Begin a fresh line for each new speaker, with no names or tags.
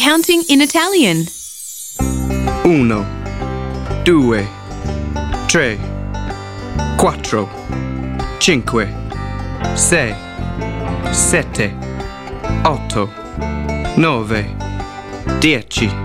Counting in Italian.
1, 2, 3, 4, 5, 6, 7, 8, 9, 10.